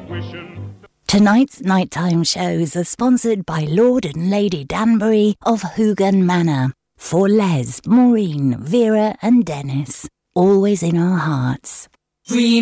Tonight's nighttime shows are sponsored by Lord and Lady Danbury of Hoogan Manor. For Les, Maureen, Vera and Dennis, always in our hearts.